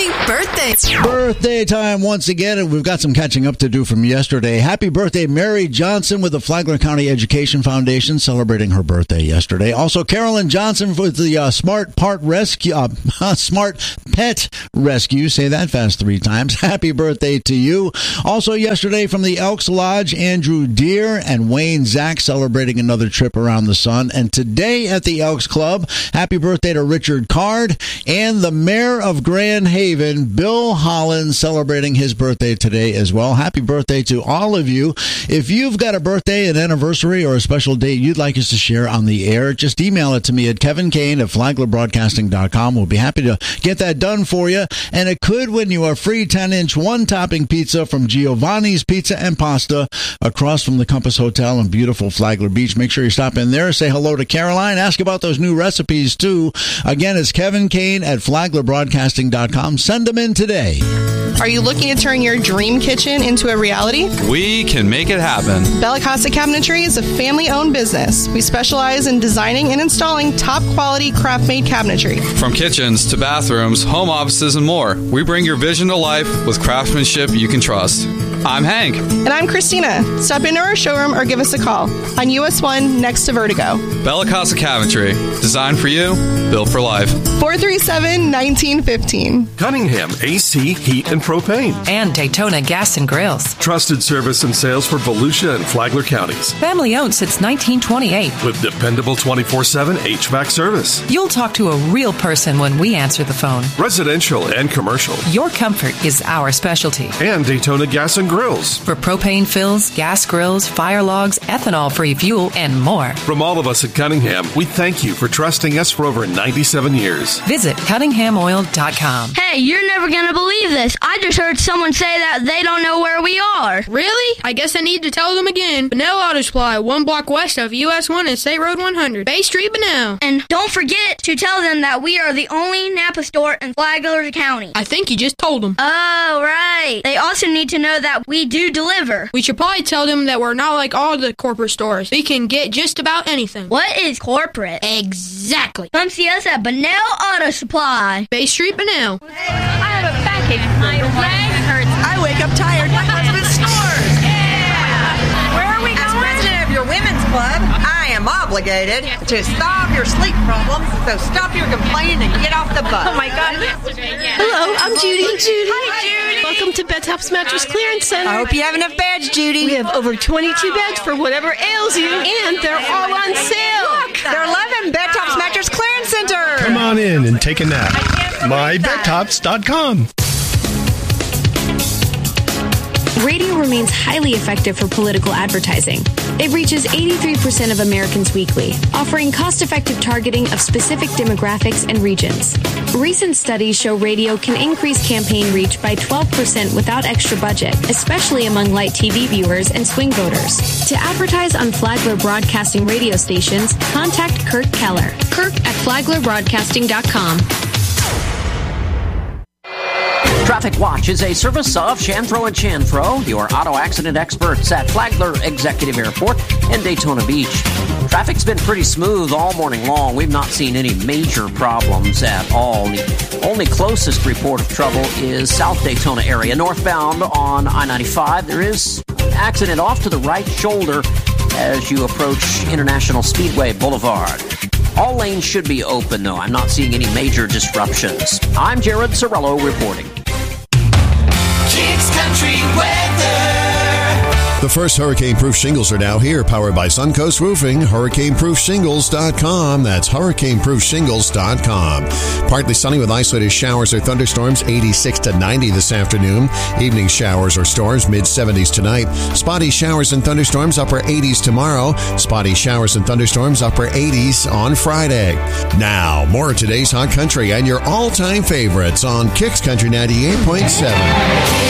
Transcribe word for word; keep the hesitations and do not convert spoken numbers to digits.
Country birthday. Birthday time once again, and we've got some catching up to do from yesterday. Happy birthday, Mary Johnson with the Flagler County Education Foundation, celebrating her birthday yesterday. Also, Carolyn Johnson with the uh, Smart Part Rescue, uh, Smart Pet Rescue. Say that fast three times. Happy birthday to you. Also, yesterday from the Elks Lodge, Andrew Deere and Wayne Zach celebrating another trip around the sun. And today at the Elks Club, happy birthday to Richard Card and the Mayor of Grand Haven, Bill Holland, celebrating his birthday today as well. Happy birthday to all of you. If you've got a birthday, an anniversary, or a special date you'd like us to share on the air, just email it to me at Kevin Kane at Flagler Broadcasting dot com. We'll be happy to get that done for you. And it could win you a free ten-inch one-topping pizza from Giovanni's Pizza and Pasta across from the Compass Hotel in beautiful Flagler Beach. Make sure you stop in there, say hello to Caroline, ask about those new recipes too. Again, it's Kevin Kane at Flagler Broadcasting dot com. Send them in today. Are you looking to turn your dream kitchen into a reality? We can make it happen. Bella Costa Cabinetry is a family-owned business. We specialize in designing and installing top-quality craft-made cabinetry. From kitchens to bathrooms, home offices, and more, we bring your vision to life with craftsmanship you can trust. I'm Hank. And I'm Christina. Stop into our showroom or give us a call on U S one next to Vertigo. Bella Costa Cabinetry. Designed for you, built for life. four three seven, one nine one five. Cunningham A C, Heat, and Propane. And Daytona Gas and Grills. Trusted service and sales for Volusia and Flagler counties. Family owned since nineteen twenty-eight. With dependable twenty-four seven H V A C service. You'll talk to a real person when we answer the phone. Residential and commercial. Your comfort is our specialty. And Daytona Gas and Grills. For propane fills, gas grills, fire logs, ethanol-free fuel, and more. From all of us at Cunningham, we thank you for trusting us for over ninety-seven years. Visit Cunningham Oil dot com. Hey, you're never going to believe this. I just heard someone say that they don't know where we are. Really? I guess I need to tell them again. Benell Auto Supply, one block west of U S one and State Road one hundred. Bay Street, Benell. And don't forget to tell them that we are the only Napa store in Flagler County. I think you just told them. Oh, right. They also need to know that we do deliver. We should probably tell them that we're not like all the corporate stores. We can get just about anything. What is corporate? Exactly. Come see us at Benell Auto Supply. Bay Street, Benell. Hey, I have a backache. My leg hurts. I wake up tired. My husband snores. Yeah. Where are we going? As president of your women's club, I am obligated to solve your sleep problems. So stop your complaining and get off the bus. Oh my God. Hello, I'm Judy. Judy. Hi, Judy. Welcome to Bed Tops Mattress Clearance Center. I hope you have enough beds, Judy. We have over twenty-two beds for whatever ails you, and they're all on sale. Look, they're eleven Bed Tops Mattress Clearance Center. Come on in and take a nap. my bed tops dot com. Radio remains highly effective for political advertising. It reaches eighty-three percent of Americans weekly, offering cost-effective targeting of specific demographics and regions. Recent studies show radio can increase campaign reach by twelve percent without extra budget, especially among light T V viewers and swing voters. To advertise on Flagler Broadcasting radio stations, contact Kirk Keller. Kirk at Flagler Broadcasting dot com. Traffic Watch is a service of Chanfro and Chanfro, your auto accident experts at Flagler Executive Airport and Daytona Beach. Traffic's been pretty smooth all morning long. We've not seen any major problems at all. The only closest report of trouble is South Daytona area. Northbound on I ninety-five, there is an accident off to the right shoulder as you approach International Speedway Boulevard. All lanes should be open, though. I'm not seeing any major disruptions. I'm Jared Sorello reporting. Kicks Country Weather. The first hurricane-proof shingles are now here, powered by Suncoast Roofing, hurricane proof shingles dot com. That's hurricane proof shingles dot com. Partly sunny with isolated showers or thunderstorms, eighty-six to ninety this afternoon. Evening showers or storms, mid-seventies tonight. Spotty showers and thunderstorms, upper eighties tomorrow. Spotty showers and thunderstorms, upper eighties on Friday. Now, more of today's Hot Country and your all-time favorites on Kicks Country ninety-eight point seven.